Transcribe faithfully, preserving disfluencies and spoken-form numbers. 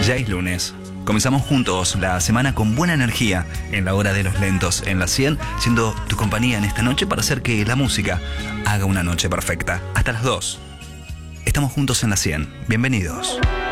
Ya es lunes. Comenzamos juntos la semana con buena energía en la hora de los lentos en la cien, siendo tu compañía en esta noche para hacer que la música haga una noche perfecta. Hasta las dos. Estamos juntos en la cien. Bienvenidos.